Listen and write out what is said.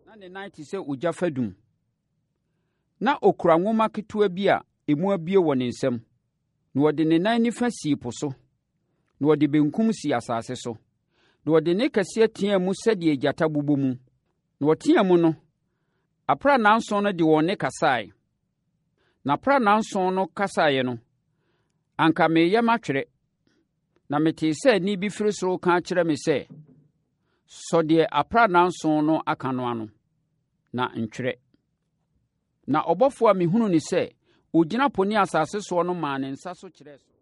na ne nan te sɛ ogya fadum. Na okura nwoma ketewa bi a emu abie wɔ ne nsam. Na wɔde ne nan nifa sii po so, na wɔde benkum sii asase so. Na wɔde ne kɛseɛ teaa mu sɛdeɛ gyata bobɔ mu. Na wɔteaa mu no, aprannaa nson no de wɔn ne kasaeɛ. Na aprannaa nson no kasaeɛ no, anka mereyɛ matwerɛ. Na metee sɛ nne bi firi soro ka kyerɛ me sɛ, sɔ deɛ aprannaa nson no aka no ano, na ntwerɛ. Na ɔbɔfoɔ a mehunu ne sɛ ɔgyina po ne asase soɔ no maa ne nsa so kyerɛɛ so.